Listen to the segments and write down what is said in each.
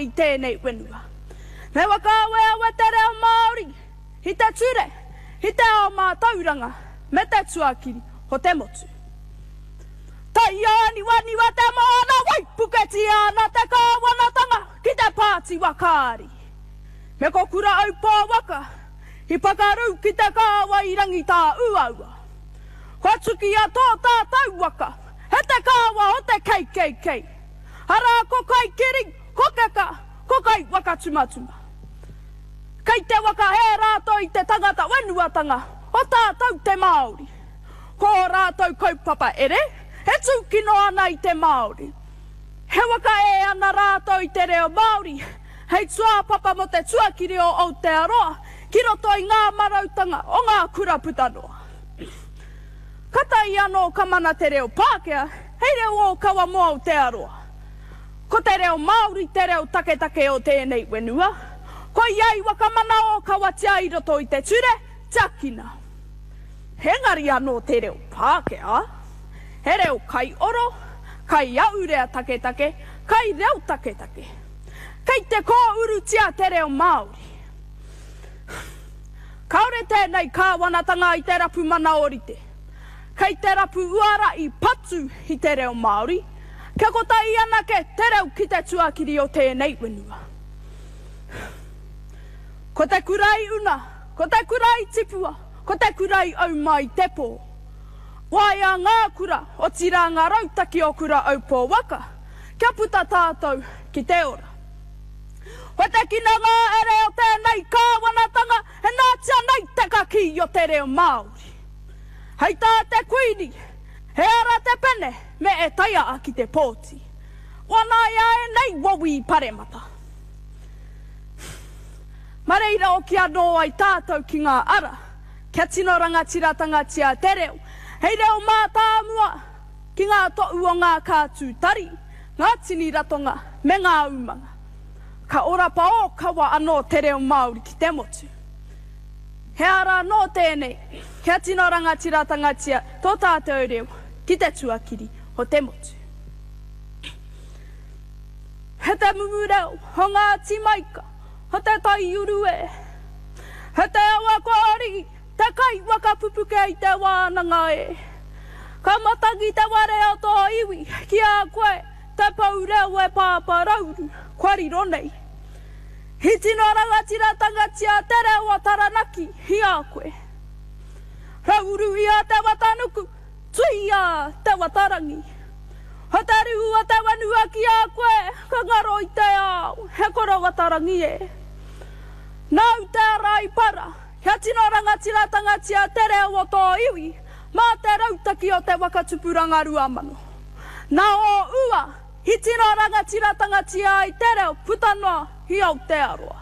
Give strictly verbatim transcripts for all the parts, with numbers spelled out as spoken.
i tēnei wenua. Me waka wea we te reo Māori, hi te ture, hi te ao mā tauranga, me te tuakiri ho te motu. Tai ani wani wa te moana wai puketi ana te kāwanatanga ki te pāti wakaari. Me ko kura au pā waka, hi pakaru ki te kāwa i rangi tā uaua. Ko tuki a tō tā tau waka, he te kāwa o te kei kei kei. Hara ko kai kiri, ko keka, ko kai waka tumatuma. Kei te waka he rātou i te tangata wenuatanga, o tātou te Māori. Ko rātou kaupapa ere, he tūkino ana i te Māori. He waka e ana rātou i te reo Māori, hei tua papa mo te tuakiri o Aotearoa, ki roto i ngā marautanga o ngā kura putanoa. Katai anō kamana te reo Pākehā, hei reo o kawa mo Aotearoa. Ko te reo Māori, te reo take take o tēnei wenua. Ko iai wakamana o kawatia i roto i te ture, takina. He ngari anō te reo Pākehā, he reo kai oro, kai aurea take take, kai reo take take. Kei te kō urutia te reo Māori. Kaore tēnei kāwanatanga i te rapu mana orite. Kei te rapu uara i patu i te reo Māori, kia ko tai anake te reo ki te tuakiri o tēnei wenua. Ko te kurai una, ko te kurai tipua, ko te kurai au mai te pō. Wai a ngā kura o tira ngā rautaki o kura au pō waka, kia puta tātou ki te ora. Ho te kina ngā ere o tēnei kāwanatanga, he nātia nei te kaki o te reo Māori. Hei tā te kuini, he ara te pene, me e taia a ki te pōti. Wana ia e nei wawi paremata. Mareira o ki anō ai tātou ki ngā ara, kia tino rangatiratanga tia te reo, hei reo mātāmua, ki ngā to'u o ngā kātū tari, ngā tini ratonga, me ngā umanga. Ka ora pa o kawa anō te reo Māori ki te motu. He ara no tēnei, kia tino rangatiratanga tia tō tātou reo, ki te tuakiri o te motu. He te mumu reo, ho ngā timaika, ho te tai urue. He te awa kōri, te kai waka pupuke i te wānanga e. Ka matangi te ware o tō iwi, ki a koe, te pau reo e pāpa rauru, kwariro nei. Hi tino rangatiratanga tia te reo o Taranaki, hi a koe. Rauru i a te watanuku, tui a te watarangi. Ho te ruhu a te wanua ki a koe, ka ngaro i te ao, he kora watarangi e. Nau te rai para, hea tino rangatiratanga tia te reo o tō iwi, mā te rautaki o te wakatupuranga ruamano. Nā o ua, hi tino rangatiratanga tia i te reo putanoa hi Aotearoa.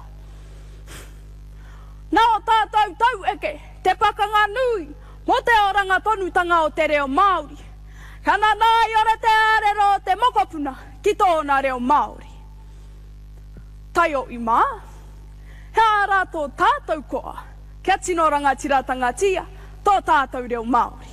Nā o tātou tau eke, te pakanga nui, mo te oranga tonutanga o te reo Māori. Kana nai ore te arero o te mokopuna ki tōna reo Māori. Tai o i mā, hea rātō tātou koa, kia tino rangatiratanga tia, tō tātou reo Māori.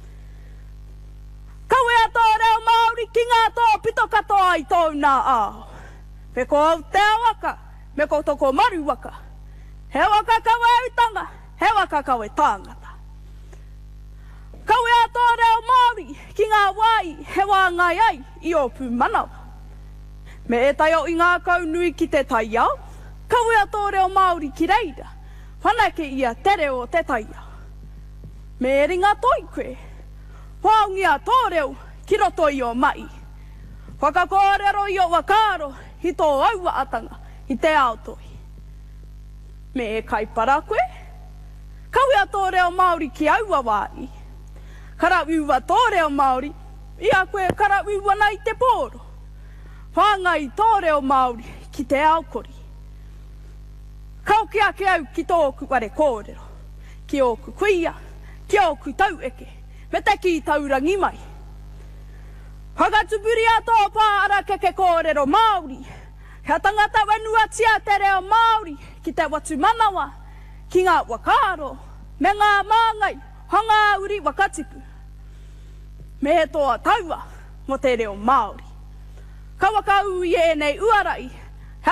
Kaue a tō reo Māori ki ngā tō pito katoa i tōna ao. Me ko au te waka, me ko toko maru waka. He waka kawe utanga, he waka kawe tāngata. Kaue a tō reo Māori ki ngā wai he wāngai ai i opu manawa. Me e tai o i ngā kaunui ki te tai au, kaue a tō reo Māori ki reira, whanake ia te reo o te tai au. Me e ringa toi koe, whaungi a tō reo ki roto i o mai. Whakakōrero i o wakaro hi tō aua atanga i te aotoi. Me e kaipara koe, kaue a tō reo Māori ki aua wai. Karawiwa tō reo Māori, ia koe karawiwa nei te pōro. Whāngai tō reo Māori ki te aokori. Kau ki ake au ki tōku ware kōrero, ki ōku kuia, ki ōku tau eke, me te ki taurangi mai. Whakatupuri a tō pāara keke kōrero Māori, hea tangata wenua tia te reo Māori ki te watu manawa, ki ngā wakaro, me ngā māngai, hanga uri wakatipu. Me he toa taua mo te reo Māori. Ka waka ui e nei uarai,